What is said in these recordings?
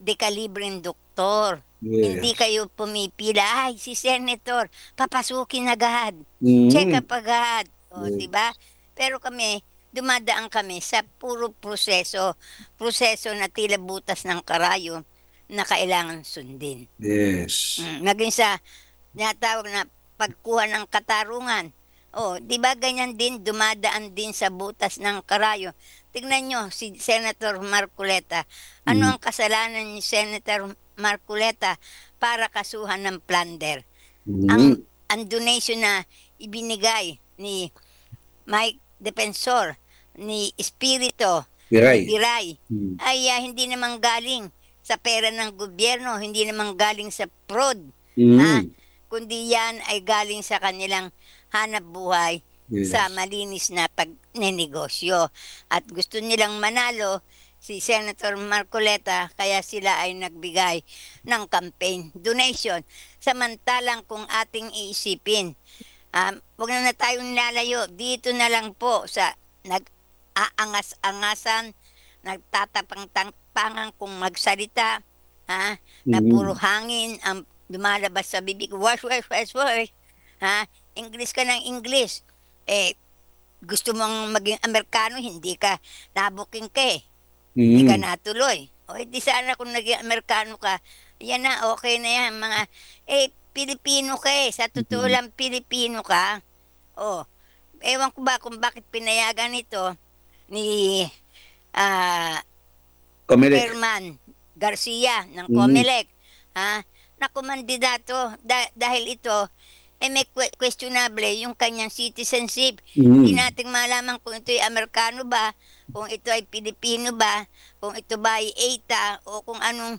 dekalibreng doktor. Hindi Yes. kayo pumipila, ay, si Senator, papasukin agad. Check Mm. up agad. O, di Yes. ba? Pero kami, dumadaan kami sa puro proseso. Proseso na tila butas ng karayo na kailangan sundin. Yes. Maging sa tinatawag na pagkuha ng katarungan. Oh, 'di ba ganyan din dumadaan din sa butas ng karayo. Tignan nyo si Senator Marcoleta. Ano Mm. ang kasalanan ni Senator Marcoleta para kasuhan ng plunder? Ang Mm. ang donation na ibinigay ni Mike Defensor, ni Espirito, ni Piray. Piray Mm. ay hindi naman galing sa pera ng gobyerno, hindi naman galing sa fraud. Ha? Mm. Kundi yan ay galing sa kanilang hanap buhay sa Yes. malinis na pagnenegosyo. At gusto nilang manalo si Senator Marcoleta kaya sila ay nagbigay ng campaign donation. Samantalang kung ating iisipin, wag na tayong lalayo, dito na lang po sa nag-aangas-angasan, nagtatapang-tapangan kung magsalita, na puro Mm. hangin ang lumalabas sa bibig. Wash, wash, wash, wash. Ha? English ka ng English. Eh, gusto mong maging Amerikano, hindi ka nabuking ka eh. Hindi ka Mm. natuloy. O, di sana kung naging Amerikano ka, yan na, okay na yan. Pilipino ka eh. Sa totoo Mm. lang, Pilipino ka. O, ewan ko ba kung bakit pinayagan ito ni ah, Comelec. Chairman Garcia ng Mm. COMELEC, na kumandidato dahil ito may questionable yung kanyang citizenship. Hindi Mm. natin malaman kung ito ay Amerikano ba, kung ito ay Pilipino ba, kung ito ba ay ETA o kung anong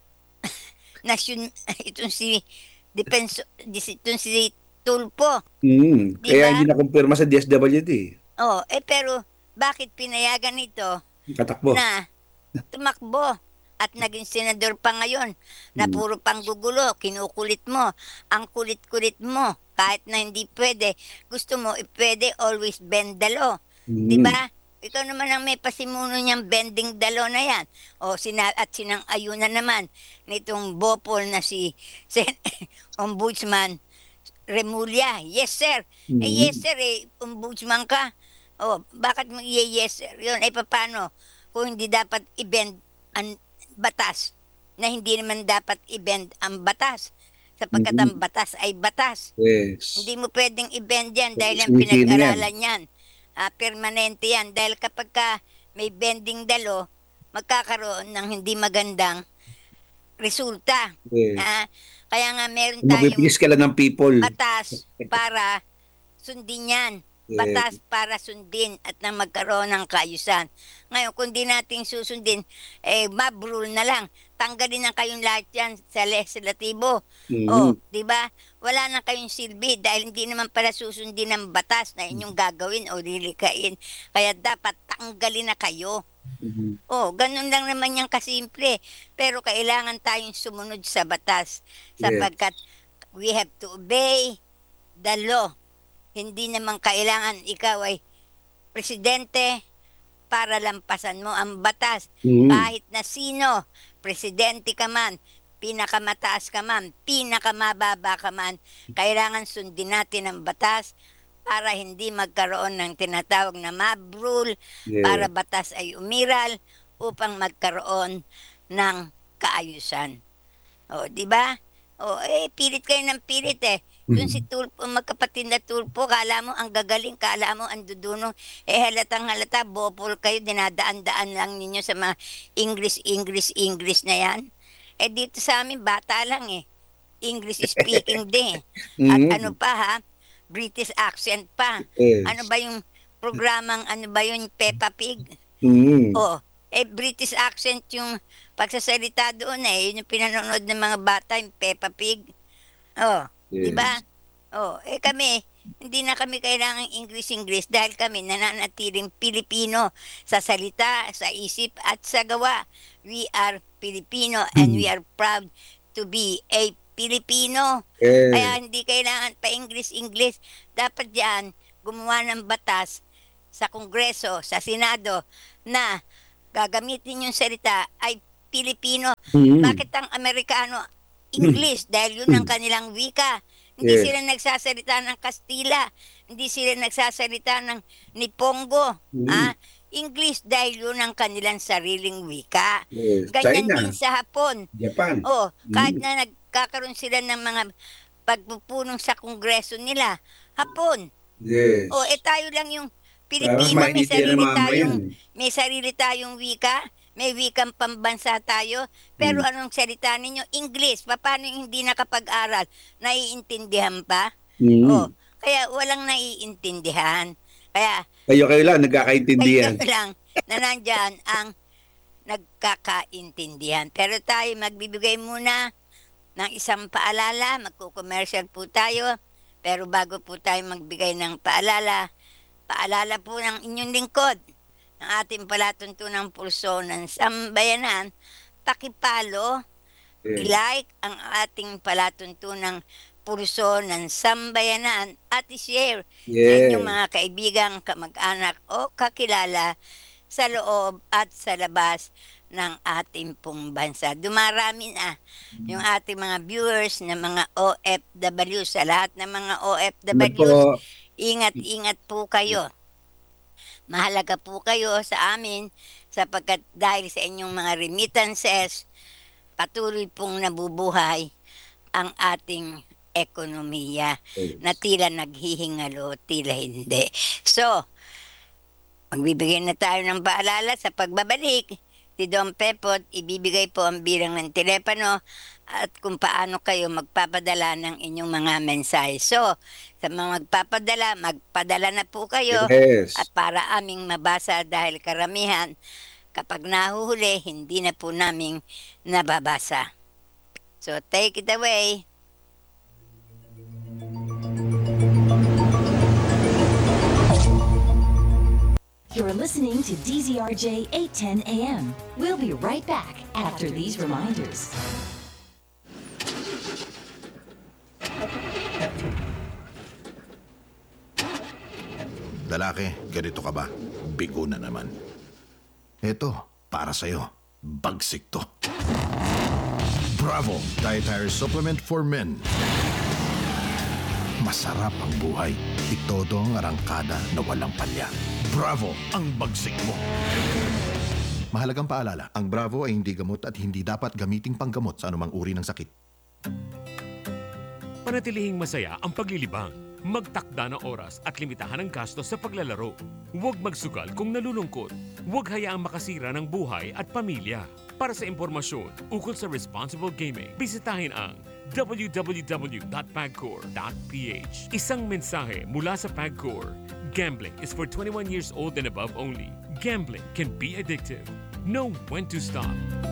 nasyon itong si itong si Tulpo, Mm. di Kaya hindi ba? nakumpirma sa DSWD. Oh, pero bakit pinayagan ito Katakbo. na tumakbo at naging senador pa ngayon na Mm. puro panggugulo, kinukulit mo, ang kulit-kulit mo, kahit na hindi pwede, gusto mo, pwede, always bend the law. Di Mm. ba? Ikaw naman ang may pasimuno niyang bending the law na yan. O, at sinang-ayunan naman nitong bopol na si Ombudsman Remulla. Yes, sir. Yes, Mm. sir, ombudsman ka. Oh, bakit mo yes, sir? Yun, paano? Kung hindi dapat i-bend ang batas, na hindi naman dapat i-bend ang batas, sapagkat ang Mm. batas ay batas. Yes. Hindi mo pwedeng i-bend yan dahil ang Sneaky na yan. pinag-aralan yan. Permanente yan. Dahil kapag may bending dalo, magkakaroon ng hindi magandang resulta. Yes. Ah, kaya nga meron tayong Mapipigis ka lang ng people. batas para sundin yan. Yes. Batas para sundin at nang magkaroon ng kaayusan. Ngayon, kung di natin susundin, mob rule na lang. Tanggalin na kayong lahat yan sa legislatibo. O, Mm. di ba? Wala na kayong silbi dahil hindi naman pala susundin ng batas na inyong gagawin o lilikain. Kaya dapat tanggalin na kayo. Mm. Oh, ganun lang naman yan kasimple. Pero kailangan tayong sumunod sa batas Yes. sapagkat we have to obey the law. Hindi naman kailangan ikaw ay presidente para lampasan mo ang batas. Mm. Kahit na sino, presidente ka man, pinakamataas ka man, pinakamababa ka man, kailangan sundin natin ang batas para hindi magkaroon ng tinatawag na mob rule, Yes. para batas ay umiral upang magkaroon ng kaayusan. O, di ba? O, pilit kayo ng pilit eh. Yung si Mm. Tulpo, magkapatid na Tulpo, kala mo ang gagaling, kala mo ang dudunong. Halatang halata, bopol kayo, dinadaan-daan lang ninyo sa mga English, English, English na yan. Dito sa amin, bata lang eh. English speaking din. At ano Mm. pa ha, British accent pa. Ano Yes. ba yung programang, ano ba yung Peppa Pig? Mm. Oh, British accent yung pagsasalita doon eh. Yun yung pinanonood ng mga bata, yung Peppa Pig. Oh, di ba? Yes. Oh, kami, hindi na kami kailangang English-English dahil kami nananatiling Pilipino sa salita, sa isip at sa gawa. We are Filipino and we Mm. are proud to be a Pilipino. Kaya Yes. hindi kailangan pa English-English. Dapat diyan gumawa ng batas sa Kongreso, sa Senado na gagamitin yung salita ay Pilipino? Mm. Bakit ang Amerikano English? Dahil yun ang kanilang wika. Hindi Yes. sila nagsasalita ng Kastila. Hindi sila nagsasalita ng Nipongo. English dahil yun ang kanilang sariling wika. Yes. Ganyan China, din sa Hapon. Japan. Oh, kahit na nagkakaroon sila ng mga pagpupunong sa kongreso nila, Hapon. Yes. Oh, tayo lang yung Parang Pilipino, maintindihan ng mamayan. may sarili tayong wika, may wikang pambansa tayo, pero anong salita ninyo? English. Paano yung hindi nakapag-aral? Naiintindihan pa? Oh, kaya walang naiintindihan. Kaya Kayo lang, nagkakaintindihan. kayo lang na nandyan ang nagkakaintindihan. Pero tayo magbibigay muna ng isang paalala. Magko-commercial po tayo. Pero bago po tayo magbigay ng paalala po ng inyong lingkod ng ating palatuntunang pulso ng sambayanan, pakipalo, i-like ang ating palatuntunang pulso ng sambayanan at i-share sa Yes. inyong mga kaibigan, kamag-anak o kakilala sa loob at sa labas ng ating pong bansa. Dumarami na yung ating mga viewers na mga OFW. Sa lahat ng mga OFW, Po. ingat-ingat po kayo. Mahalaga po kayo sa amin sapagkat dahil sa inyong mga remittances, patuloy pong nabubuhay ang ating ekonomiya na tila naghihingalo, tila hindi. So, magbibigay na tayo ng paalala sa pagbabalik. Si Don Pepot, ibibigay po ang bilang ng telepono at kung paano kayo magpapadala ng inyong mga mensahe. So, sa mga magpadala na po kayo Yes. at para aming mabasa dahil karamihan, kapag nahuhuli, hindi na po naming nababasa. So, take it away. You're listening to DZRJ 810 AM. We'll be right back after these reminders. Lalaki, ganito ka ba? Bigo na naman. Eto, para sa'yo. Bagsik to. Bravo! Dietary Supplement for Men. Masarap ang buhay. Itodo ang arangkada na walang palya. Bravo! Ang bagsik mo. Mahalagang paalala, ang Bravo ay hindi gamot at hindi dapat gamiting panggamot sa anumang uri ng sakit. Panatilihing masaya ang paglilibang. Magtakda ng oras at limitahan ang gastos sa paglalaro. Huwag magsugal kung nalulungkot. Huwag hayaang makasira ng buhay at pamilya. Para sa impormasyon ukol sa responsible gaming, bisitahin ang www.pagcor.ph. Isang mensahe mula sa Pagcor. Gambling is for 21 years old and above only. Gambling can be addictive. Know when to stop.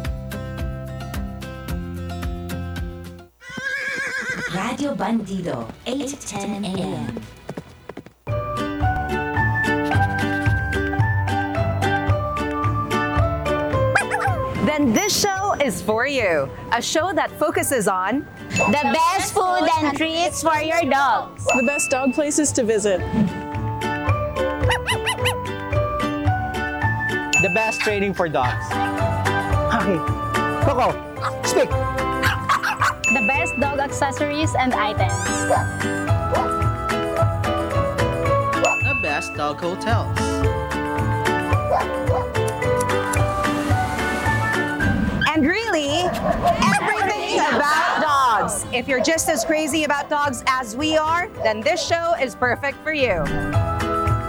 Radio Bandido, 810 AM. Then this show is for you. A show that focuses on The best food and treats for your dogs. The best dog places to visit. The best training for dogs. Okay. Coco, speak. The best dog accessories and items. The best dog hotels. and really everything about dogs. If you're just as crazy about dogs as we are, then this show is perfect for you.